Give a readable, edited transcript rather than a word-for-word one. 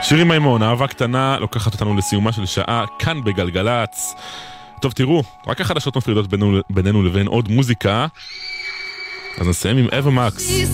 שירי מימון, אהבה קטנה, לוקחת אותנו לסיומה של שעה כאן בגלגלץ. טוב, תראו, רק החדשות מפרידות בינינו לבין עוד מוזיקה. אז נסיים עם אבה מקס.